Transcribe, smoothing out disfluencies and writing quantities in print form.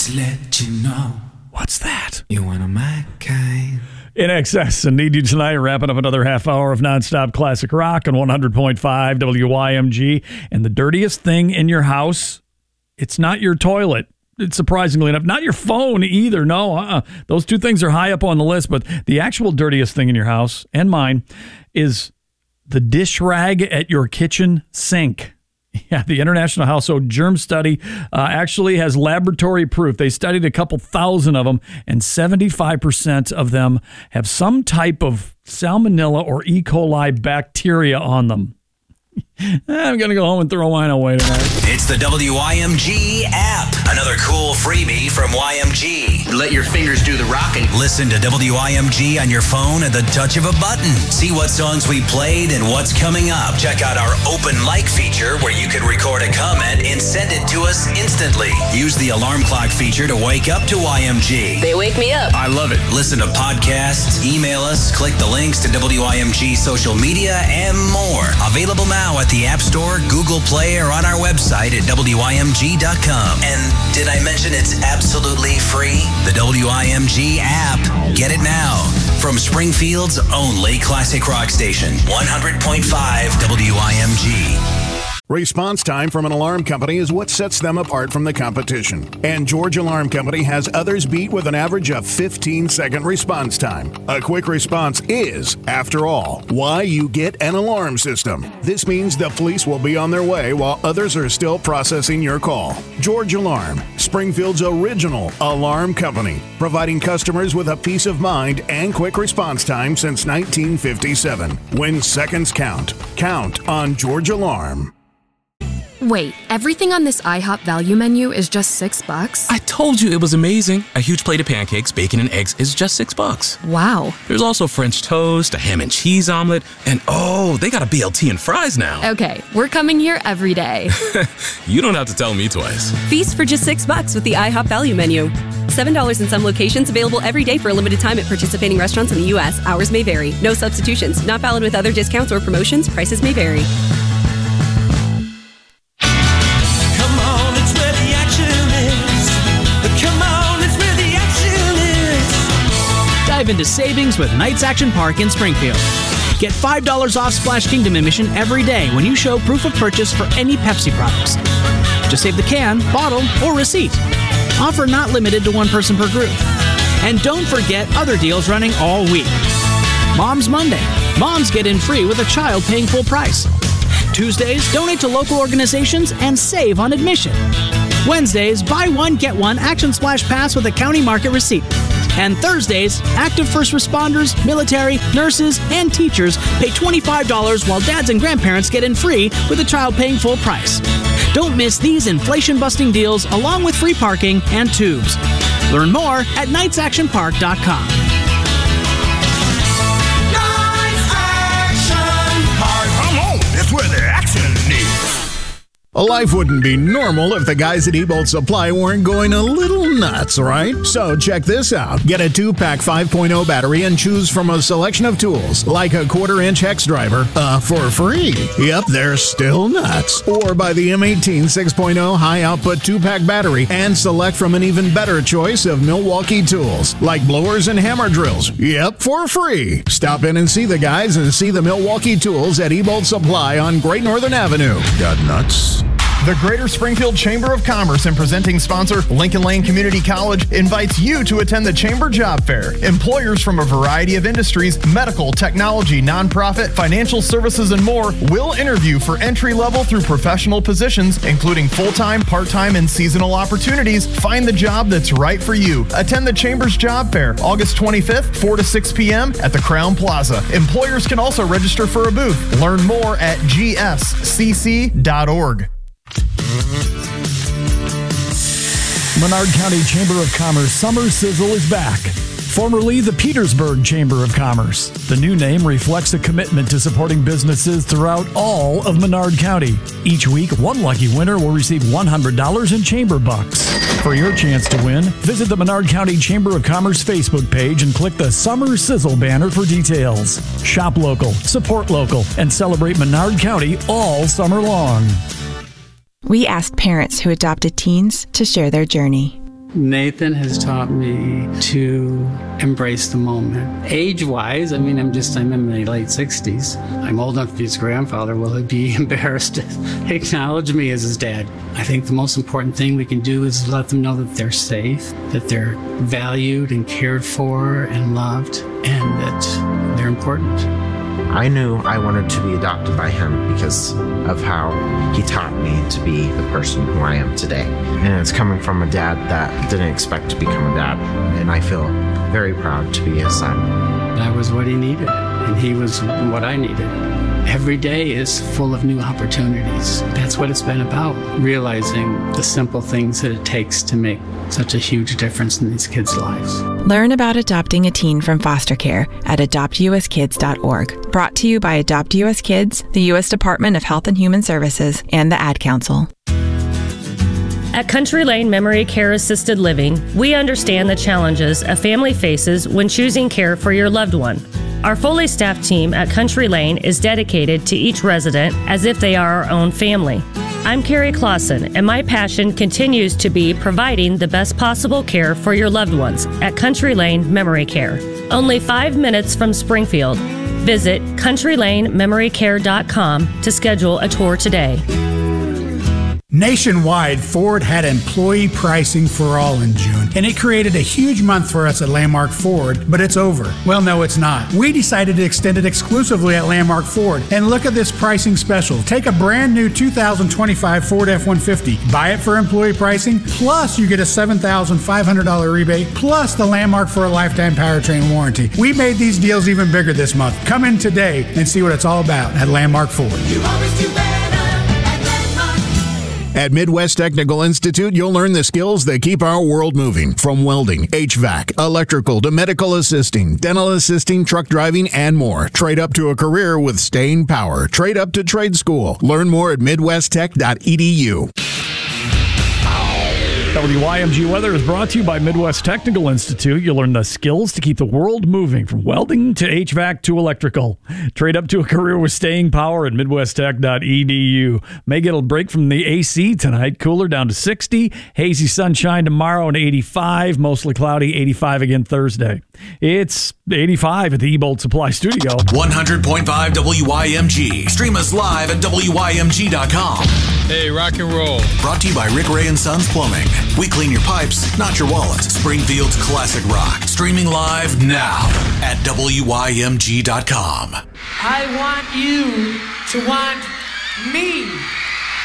Just let you know. What's that? You want a my kind. In Excess and Need You Tonight, wrapping up another half hour of nonstop classic rock on 100.5 WYMG. And the dirtiest thing in your house, it's not your toilet. It's surprisingly enough, not your phone either. No, those two things are high up on the list. But the actual dirtiest thing in your house, and mine, is the dish rag at your kitchen sink. Yeah, the International Household Germ Study actually has laboratory proof. They studied a couple thousand of them, and 75% of them have some type of salmonella or E. coli bacteria on them. I'm going to go home and throw mine away tonight. It's the WYMG app. Another cool freebie from YMG. Let your fingers do the rocking. Listen to WYMG on your phone at the touch of a button. See what songs we played and what's coming up. Check out our open mic feature where you can record a comment and send it to us instantly. Use the alarm clock feature to wake up to YMG. They wake me up. I love it. Listen to podcasts, email us, click the links to WYMG social media, and more. Available now at the App Store, Google Play, or on our website at WYMG.com. And did I mention it's absolutely free? The WYMG app. Get it now. From Springfield's only classic rock station, 100.5 WYMG. Response time from an alarm company is what sets them apart from the competition. And George Alarm Company has others beat with an average of 15-second response time. A quick response is, after all, why you get an alarm system. This means the police will be on their way while others are still processing your call. George Alarm, Springfield's original alarm company, providing customers with a peace of mind and quick response time since 1957. When seconds count, count on George Alarm. Wait, everything on this IHOP value menu is just $6? I told you it was amazing. A huge plate of pancakes, bacon, and eggs is just $6. Wow. There's also French toast, a ham and cheese omelet, and oh, they got a BLT and fries now. Okay, we're coming here every day. You don't have to tell me twice. Feast for just $6 with the IHOP value menu. $7 in some locations, available every day for a limited time at participating restaurants in the U.S. Hours may vary. No substitutions. Not valid with other discounts or promotions. Prices may vary. Dive into savings with Knights Action Park in Springfield. Get $5 off Splash Kingdom admission every day when you show proof of purchase for any Pepsi products. Just save the can, bottle, or receipt. Offer not limited to one person per group. And don't forget other deals running all week. Mom's Monday. Moms get in free with a child paying full price. Tuesdays, donate to local organizations and save on admission. Wednesdays, buy one, get one Action Splash Pass with a county market receipt. And Thursdays, active first responders, military, nurses, and teachers pay $25 while dads and grandparents get in free with a child paying full price. Don't miss these inflation-busting deals along with free parking and tubes. Learn more at knightsactionpark.com. Knights Action Park. Come on, that's where the action is. Life wouldn't be normal if the guys at Ebolt Supply weren't going a little nuts, right? So check this out. Get a 2-pack 5.0 battery and choose from a selection of tools, like a 1/4-inch hex driver, for free. Yep, they're still nuts. Or buy the M18 6.0 high-output 2-pack battery and select from an even better choice of Milwaukee tools, like blowers and hammer drills. Yep, for free. Stop in and see the guys and see the Milwaukee tools at Ebolt Supply on Great Northern Avenue. Got nuts? The Greater Springfield Chamber of Commerce and presenting sponsor, Lincoln Lane Community College, invites you to attend the Chamber Job Fair. Employers from a variety of industries, medical, technology, nonprofit, financial services, and more will interview for entry-level through professional positions, including full-time, part-time, and seasonal opportunities. Find the job that's right for you. Attend the Chamber's Job Fair, August 25th, 4 to 6 p.m. at the Crown Plaza. Employers can also register for a booth. Learn more at gscc.org. Menard County Chamber of Commerce Summer Sizzle is back. Formerly the Petersburg Chamber of Commerce. The new name reflects a commitment to supporting businesses throughout all of Menard County. Each week, one lucky winner will receive $100 in chamber bucks. For your chance to win, visit the Menard County Chamber of Commerce Facebook page and click the Summer Sizzle banner for details. Shop local, support local, and celebrate Menard County all summer long. We asked parents who adopted teens to share their journey. Nathan has taught me to embrace the moment. Age-wise, I'm in my late 60s. I'm old enough to be his grandfather. Will he be embarrassed to acknowledge me as his dad? I think the most important thing we can do is let them know that they're safe, that they're valued and cared for and loved, and that they're important. I knew I wanted to be adopted by him because of how he taught me to be the person who I am today. And it's coming from a dad that didn't expect to become a dad. And I feel very proud to be his son. I was what he needed, and he was what I needed. Every day is full of new opportunities. That's what it's been about, realizing the simple things that it takes to make such a huge difference in these kids' lives. Learn about adopting a teen from foster care at adoptuskids.org. Brought to you by Adopt US Kids, the U.S. Department of Health and Human Services, and the Ad Council. At Country Lane Memory Care Assisted Living, we understand the challenges a family faces when choosing care for your loved one. Our fully staffed team at Country Lane is dedicated to each resident as if they are our own family. I'm Carrie Clausen, and my passion continues to be providing the best possible care for your loved ones at Country Lane Memory Care. Only 5 minutes from Springfield. Visit CountryLaneMemoryCare.com to schedule a tour today. Nationwide, Ford had employee pricing for all in June, and it created a huge month for us at Landmark Ford, but it's over. Well, no, it's not. We decided to extend it exclusively at Landmark Ford, and look at this pricing special. Take a brand new 2025 Ford F-150, buy it for employee pricing, plus you get a $7,500 rebate, plus the Landmark for a lifetime powertrain warranty. We made these deals even bigger this month. Come in today and see what it's all about at Landmark Ford. You always do better. At Midwest Technical Institute, you'll learn the skills that keep our world moving, from welding, HVAC, electrical to medical assisting, dental assisting, truck driving, and more. Trade up to a career with staying power. Trade up to trade school. Learn more at midwesttech.edu. WYMG Weather is brought to you by Midwest Technical Institute. You'll learn the skills to keep the world moving, from welding to HVAC to electrical. Trade up to a career with staying power at midwesttech.edu. May get a break from the AC tonight. Cooler down to 60. Hazy sunshine tomorrow and 85. Mostly cloudy, 85 again Thursday. It's 85 at the Ebold Supply Studio. 100.5 WYMG. Stream us live at WYMG.com. Hey, rock and roll. Brought to you by Rick Ray and Sons Plumbing. We clean your pipes, not your wallet. Springfield's classic rock. Streaming live now at WYMG.com. I want you to want me.